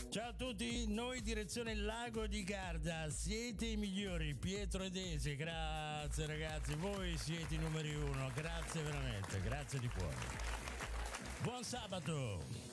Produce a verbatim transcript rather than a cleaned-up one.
Ciao a tutti, noi direzione Lago di Garda, siete i migliori, Pietro ed Ese, grazie ragazzi, voi siete i numeri uno, grazie veramente, grazie di cuore. Buon sabato!